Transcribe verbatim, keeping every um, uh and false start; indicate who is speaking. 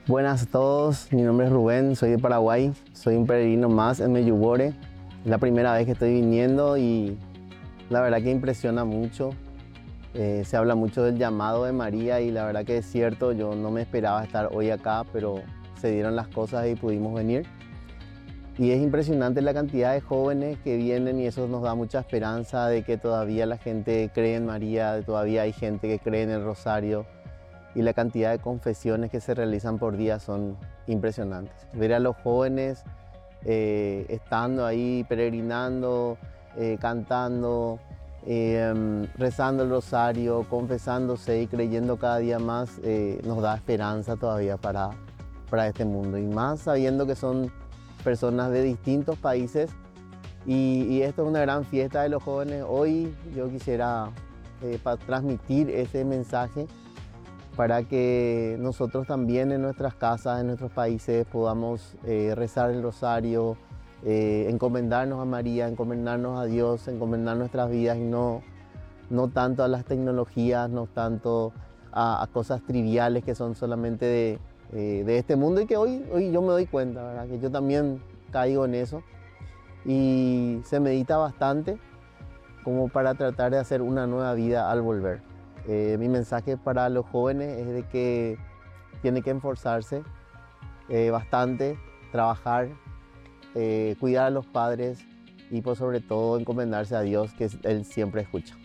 Speaker 1: Buenas a todos, mi nombre es Rubén, soy de Paraguay, soy un peregrino más en Medjugorje. Es la primera vez que estoy viniendo y la verdad que impresiona mucho. Eh, se habla mucho del llamado de María y la verdad que es cierto, yo no me esperaba estar hoy acá, pero se dieron las cosas y pudimos venir. Y es impresionante la cantidad de jóvenes que vienen y eso nos da mucha esperanza de que todavía la gente cree en María, de todavía hay gente que cree en el rosario. Y la cantidad de confesiones que se realizan por día son impresionantes. Ver a los jóvenes eh, estando ahí, peregrinando, eh, cantando, eh, rezando el rosario, confesándose y creyendo cada día más, eh, nos da esperanza todavía para, para este mundo. Y más sabiendo que son personas de distintos países y, y esto es una gran fiesta de los jóvenes. Hoy yo quisiera eh, transmitir ese mensaje para que nosotros también en nuestras casas, en nuestros países, podamos eh, rezar el rosario, eh, encomendarnos a María, encomendarnos a Dios, encomendar nuestras vidas y no, no tanto a las tecnologías, no tanto a, a cosas triviales que son solamente de, eh, de este mundo y que hoy, hoy yo me doy cuenta, ¿verdad? Que yo también caigo en eso y se medita bastante como para tratar de hacer una nueva vida al volver. Eh, mi mensaje para los jóvenes es de que tienen que esforzarse eh, bastante, trabajar, eh, cuidar a los padres y por sobre todo encomendarse a Dios, que Él siempre escucha.